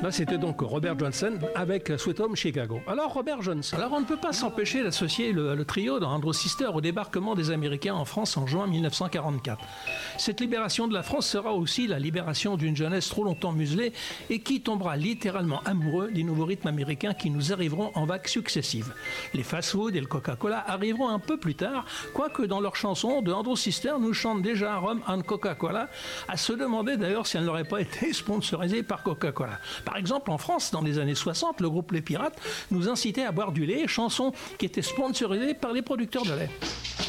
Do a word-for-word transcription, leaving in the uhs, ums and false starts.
Là, c'était donc Robert Johnson avec Sweet Home Chicago. Alors, Robert Johnson. Alors, on ne peut pas s'empêcher d'associer le, le trio de Andrew Sister au débarquement des Américains en France en juin mille neuf cent quarante-quatre. Cette libération de la France sera aussi la libération d'une jeunesse trop longtemps muselée et qui tombera littéralement amoureux des nouveaux rythmes américains qui nous arriveront en vagues successives. Les fast-food et le Coca-Cola arriveront un peu plus tard, quoique dans leurs chansons, de Andrew Sister nous chante déjà Rum and Coca-Cola, à se demander d'ailleurs si elle n'aurait pas été sponsorisée par Coca-Cola. Par exemple, en France, dans les années soixante, le groupe Les Pirates nous incitait à boire du lait, chanson qui était sponsorisée par les producteurs de lait.